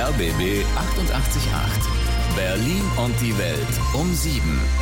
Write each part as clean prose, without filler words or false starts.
RBB 88.8. Berlin und die Welt um 7.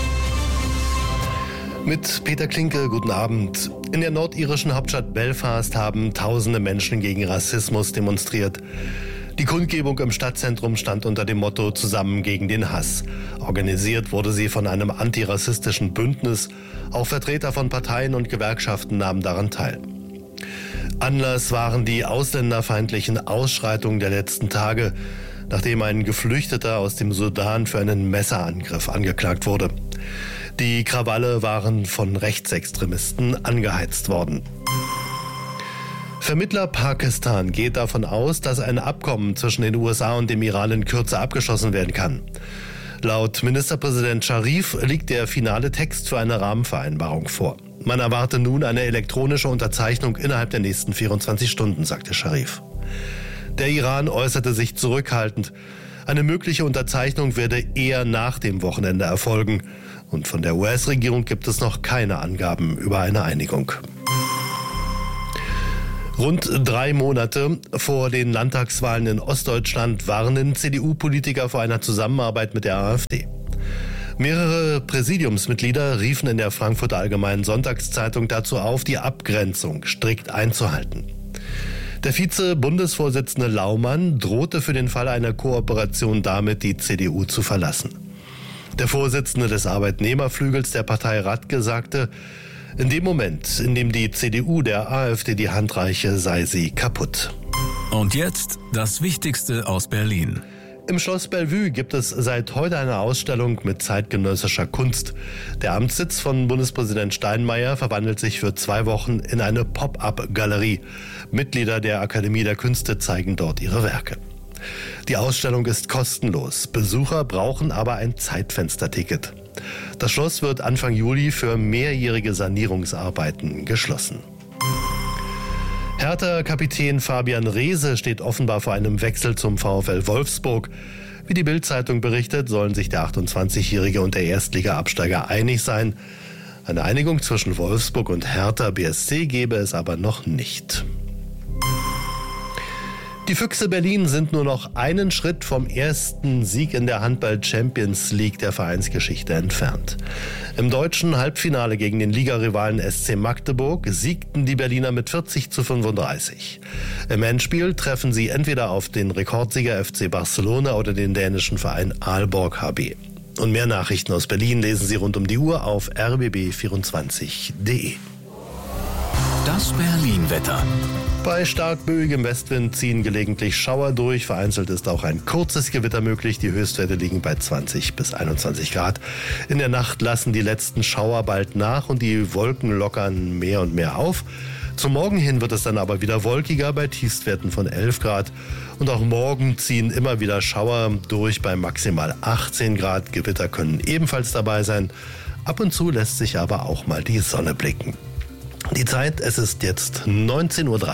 Mit Peter Klinke, guten Abend. In der nordirischen Hauptstadt Belfast haben tausende Menschen gegen Rassismus demonstriert. Die Kundgebung im Stadtzentrum stand unter dem Motto »Zusammen gegen den Hass«. Organisiert wurde sie von einem antirassistischen Bündnis. Auch Vertreter von Parteien und Gewerkschaften nahmen daran teil. Anlass waren die ausländerfeindlichen Ausschreitungen der letzten Tage, nachdem ein Geflüchteter aus dem Sudan für einen Messerangriff angeklagt wurde. Die Krawalle waren von Rechtsextremisten angeheizt worden. Vermittler Pakistan geht davon aus, dass ein Abkommen zwischen den USA und dem Iran in Kürze abgeschlossen werden kann. Laut Ministerpräsident Scharif liegt der finale Text für eine Rahmenvereinbarung vor. Man erwarte nun eine elektronische Unterzeichnung innerhalb der nächsten 24 Stunden, sagte Scharif. Der Iran äußerte sich zurückhaltend. Eine mögliche Unterzeichnung werde eher nach dem Wochenende erfolgen. Und von der US-Regierung gibt es noch keine Angaben über eine Einigung. Rund 3 Monate vor den Landtagswahlen in Ostdeutschland warnen CDU-Politiker vor einer Zusammenarbeit mit der AfD. Mehrere Präsidiumsmitglieder riefen in der Frankfurter Allgemeinen Sonntagszeitung dazu auf, die Abgrenzung strikt einzuhalten. Der Vize-Bundesvorsitzende Laumann drohte für den Fall einer Kooperation damit, die CDU zu verlassen. Der Vorsitzende des Arbeitnehmerflügels der Partei Radke sagte, in dem Moment, in dem die CDU der AfD die Hand reiche, sei sie kaputt. Und jetzt das Wichtigste aus Berlin. Im Schloss Bellevue gibt es seit heute eine Ausstellung mit zeitgenössischer Kunst. Der Amtssitz von Bundespräsident Steinmeier verwandelt sich für 2 Wochen in eine Pop-up-Galerie. Mitglieder der Akademie der Künste zeigen dort ihre Werke. Die Ausstellung ist kostenlos. Besucher brauchen aber ein Zeitfensterticket. Das Schloss wird Anfang Juli für mehrjährige Sanierungsarbeiten geschlossen. Hertha-Kapitän Fabian Reese steht offenbar vor einem Wechsel zum VfL Wolfsburg. Wie die Bild-Zeitung berichtet, sollen sich der 28-Jährige und der Erstliga-Absteiger einig sein. Eine Einigung zwischen Wolfsburg und Hertha BSC gebe es aber noch nicht. Die Füchse Berlin sind nur noch einen Schritt vom ersten Sieg in der Handball-Champions League der Vereinsgeschichte entfernt. Im deutschen Halbfinale gegen den Ligarivalen SC Magdeburg siegten die Berliner mit 40:35. Im Endspiel treffen sie entweder auf den Rekordsieger FC Barcelona oder den dänischen Verein Aalborg HB. Und mehr Nachrichten aus Berlin lesen Sie rund um die Uhr auf rbb24.de. Das Berlin-Wetter. Bei stark böigem Westwind ziehen gelegentlich Schauer durch. Vereinzelt ist auch ein kurzes Gewitter möglich. Die Höchstwerte liegen bei 20 bis 21 Grad. In der Nacht lassen die letzten Schauer bald nach und die Wolken lockern mehr und mehr auf. Zum Morgen hin wird es dann aber wieder wolkiger bei Tiefstwerten von 11 Grad. Und auch morgen ziehen immer wieder Schauer durch bei maximal 18 Grad. Gewitter können ebenfalls dabei sein. Ab und zu lässt sich aber auch mal die Sonne blicken. Die Zeit, es ist jetzt 19:03 Uhr.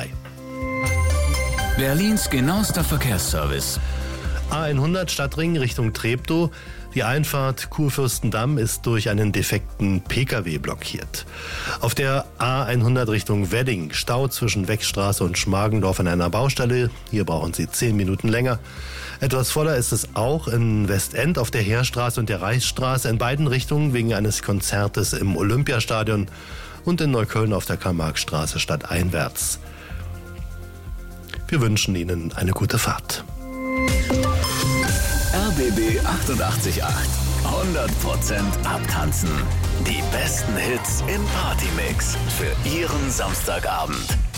Berlins genauester Verkehrsservice. A100 Stadtring Richtung Treptow. Die Einfahrt Kurfürstendamm ist durch einen defekten Pkw blockiert. Auf der A100 Richtung Wedding Stau zwischen Weckstraße und Schmargendorf an einer Baustelle. Hier brauchen Sie 10 Minuten länger. Etwas voller ist es auch in Westend auf der Heerstraße und der Reichsstraße in beiden Richtungen wegen eines Konzertes im Olympiastadion und in Neukölln auf der Karl-Marx-Straße stadteinwärts. Wir wünschen Ihnen eine gute Fahrt. RBB 88.8. 100% abtanzen. Die besten Hits im Partymix für Ihren Samstagabend.